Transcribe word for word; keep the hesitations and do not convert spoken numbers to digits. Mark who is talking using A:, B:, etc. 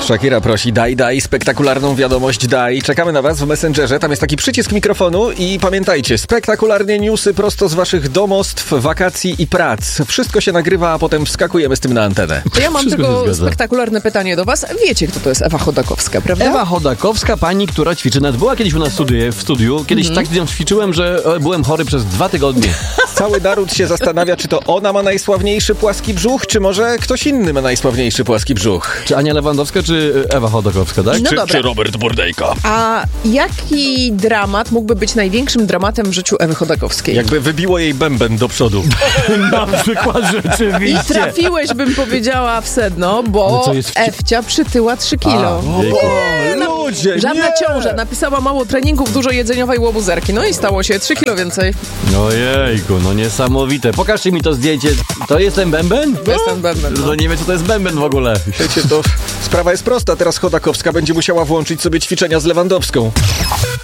A: Shakira prosi, daj, daj, spektakularną wiadomość daj. Czekamy na was w Messengerze, tam jest taki przycisk mikrofonu i pamiętajcie, spektakularnie newsy prosto z waszych domostw, wakacji i prac. Wszystko się nagrywa, a potem wskakujemy z tym na antenę.
B: To ja mam
C: Wszystko się
B: tylko
C: zgadza.
B: spektakularne pytanie do was. Wiecie, kto to jest Ewa Chodakowska, prawda?
C: Ewa Chodakowska, pani, która ćwiczy. Nawet była kiedyś u nas w studiu. W studiu. Kiedyś tak z nią ćwiczyłem, że e, byłem chory przez dwa tygodnie.
A: Cały naród się zastanawia, czy to ona ma najsławniejszy płaski brzuch, czy może ktoś inny ma najsławniejszy płaski brzuch.
C: Czy Ania Lewandowska, czy Ewa Chodakowska, tak?
B: No
A: Czy,
B: dobra.
A: czy Robert Burdejka?
B: A jaki dramat mógłby być największym dramatem w życiu Ewy Chodakowskiej?
A: Jakby wybiło jej bęben do przodu.
C: Na przykład
B: I
C: rzeczywiście.
B: trafiłeś, bym powiedziała, w sedno,
C: Ale
B: bo
C: co jest w ci-
B: Ewcia przytyła trzy kilo.
C: A, jejku.
A: Ludzie,
B: Żadna
A: nie!
B: ciąża, napisała mało treningów, dużo jedzeniowej łobuzerki. No i stało się trzy kilo więcej.
C: Ojejku, no niesamowite. Pokażcie mi to zdjęcie. To jest ten bęben?
B: To jest ten bęben, no.
C: No nie wiem, co to jest bęben w ogóle.
A: Wiecie, to sprawa jest prosta. Teraz Chodakowska będzie musiała włączyć sobie ćwiczenia z Lewandowską.